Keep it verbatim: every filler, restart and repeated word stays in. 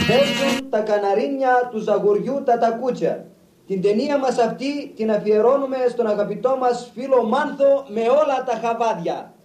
Παίζουν τα καναρίνια του Ζαγουριού τα τακούτσια. Την ταινία μας αυτή την αφιερώνουμε στον αγαπητό μας φίλο Μάνθο με όλα τα χαβάδια.